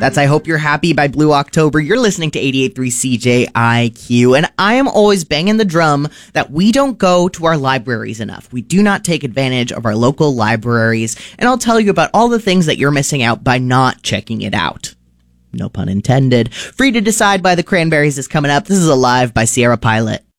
That's I Hope You're Happy by Blue October. You're listening to 88.3 CJIQ, and I am always banging the drum that we don't go to our libraries enough. We do not take advantage of our local libraries, and I'll tell you about all the things that you're missing out by not checking it out. No pun intended. Free to Decide by the Cranberries is coming up. This is Alive by Sierra Pilot.